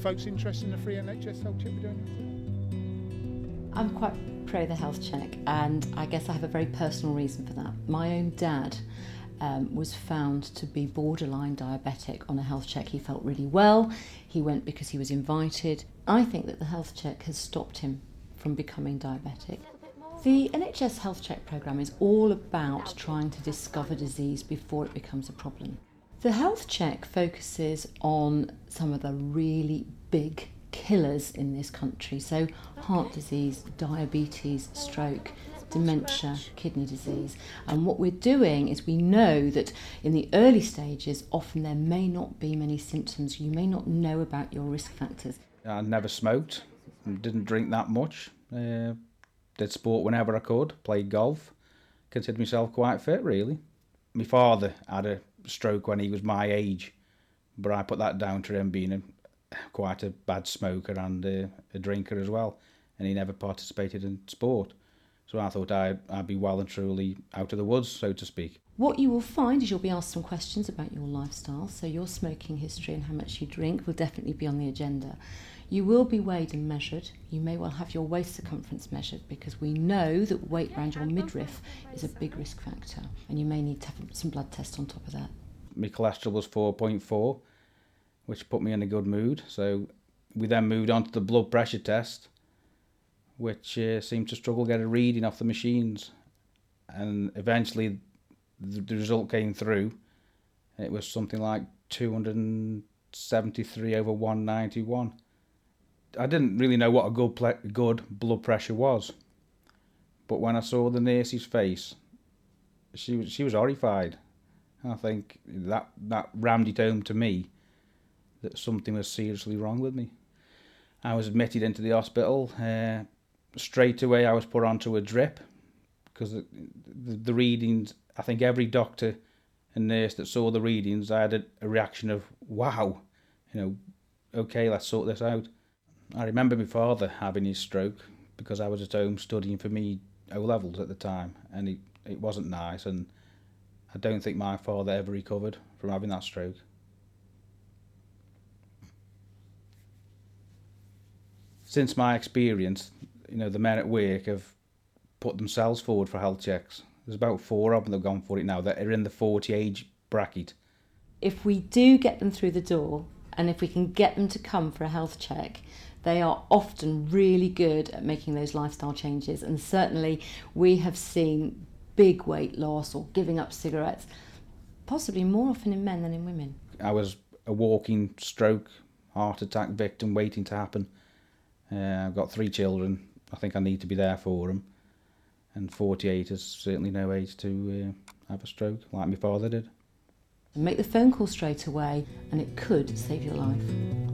folks interested in a free NHS health check we're doing? I'm quite pro the health check, and I guess I have a very personal reason for that. My own dad was found to be borderline diabetic on a health check. He felt really well. He went because he was invited. I think that the health check has stopped him from becoming diabetic. The NHS health check programme is all about trying to discover disease before it becomes a problem. The health check focuses on some of the really big killers in this country, so heart disease, diabetes, stroke, dementia, kidney disease. And what we're doing is we know that in the early stages often there may not be many symptoms. You may not know about your risk factors. I never smoked, didn't drink that much, did sport whenever I could, played golf, considered myself quite fit really. My father had a stroke when he was my age, but I put that down to him being quite a bad smoker and a drinker as well, and he never participated in sport. So I thought I'd be well and truly out of the woods, so to speak. What you will find is you'll be asked some questions about your lifestyle, so your smoking history and how much you drink will definitely be on the agenda. You will be weighed and measured. You may well have your waist circumference measured, because we know that weight around your midriff is a big risk factor, and you may need to have some blood tests on top of that. My cholesterol was 4.4, which put me in a good mood. So we then moved on to the blood pressure test, which seemed to struggle to get a reading off the machines. And eventually the result came through. It was something like 273 over 191. I didn't really know what a good blood pressure was. But when I saw the nurse's face, she was horrified. And I think that rammed it home to me that something was seriously wrong with me. I was admitted into the hospital. Straight away I was put onto a drip, because the readings, I think every doctor and nurse that saw the readings, I had a reaction of, wow, okay, let's sort this out. I remember my father having his stroke because I was at home studying for me O-levels at the time, and it wasn't nice, and I don't think my father ever recovered from having that stroke. Since my experience, the men at work have put themselves forward for health checks. There's about 4 of them that have gone for it now that are in the 40 age bracket. If we do get them through the door, and if we can get them to come for a health check, they are often really good at making those lifestyle changes. And certainly we have seen big weight loss or giving up cigarettes, possibly more often in men than in women. I was a walking stroke, heart attack victim waiting to happen. I've got 3 children. I think I need to be there for them. And 48 is certainly no age to have a stroke, like my father did. Make the phone call straight away, and it could save your life.